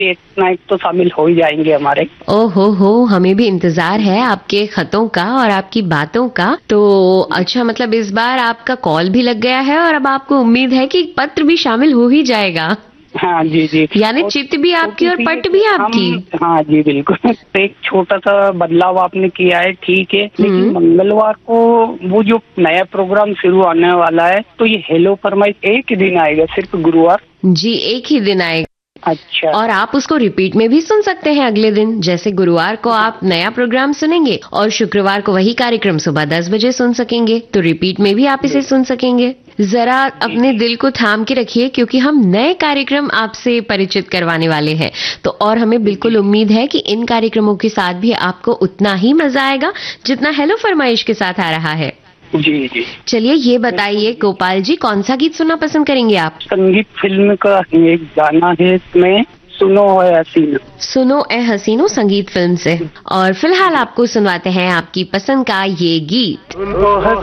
एक ना एक तो शामिल हो ही जाएंगे हमारे। हो, हमें भी इंतजार है आपके खतों का और आपकी बातों का। तो अच्छा, मतलब इस बार आपका कॉल भी लग गया है और अब आपको उम्मीद है कि पत्र भी शामिल हो ही जाएगा। हाँ जी जी। यानी और चिट भी आपकी छोटी और सी पट भी हम, आपकी। हाँ जी बिल्कुल। तो एक छोटा सा बदलाव आपने किया है, ठीक है, लेकिन हम्म। मंगलवार को वो जो नया प्रोग्राम शुरू होने वाला है, तो ये हेलो फरमाइश एक ही दिन आएगा, सिर्फ गुरुवार? जी, एक ही दिन आएगा। अच्छा। और आप उसको रिपीट में भी सुन सकते हैं अगले दिन। जैसे गुरुवार को आप नया प्रोग्राम सुनेंगे और शुक्रवार को वही कार्यक्रम सुबह 10 बजे सुन सकेंगे, तो रिपीट में भी आप इसे सुन सकेंगे। जरा अपने दिल को थाम के रखिए, क्योंकि हम नए कार्यक्रम आपसे परिचित करवाने वाले हैं। तो और हमें बिल्कुल उम्मीद है कि इन कार्यक्रमों के साथ भी आपको उतना ही मजा आएगा जितना हेलो फरमाइश के साथ आ रहा है। जी जी। चलिए ये बताइए गोपाल जी, कौन सा गीत सुनना पसंद करेंगे आप? संगीत फिल्म का एक गाना है, इसमें सुनो है हसीना। सुनो ए हसीनो संगीत फिल्म से। और फिलहाल आपको सुनवाते हैं आपकी पसंद का ये गीत।